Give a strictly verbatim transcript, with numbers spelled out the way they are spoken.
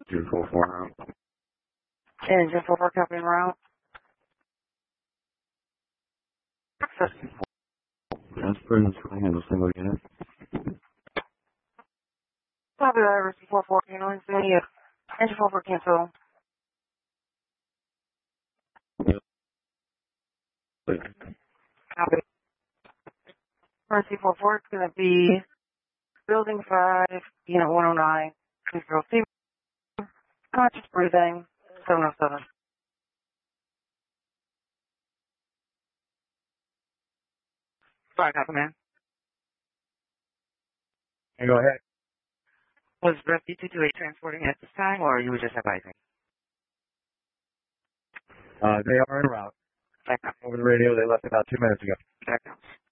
two four four route. Engine four four copy en route. Jasper, that's going to handle single unit. Copy that, Risky four four, can you see me? Engine four four cancel. Copy. Risky four four, it's going to be Building five, Unit one oh nine, Control C. Conscious breathing, seven oh seven. Sorry, copy, man. Hey, go ahead. Was Rescue two two eight transporting at this time, or you were just advising? Uh, they are en route. Over the radio, they left about two minutes ago. Back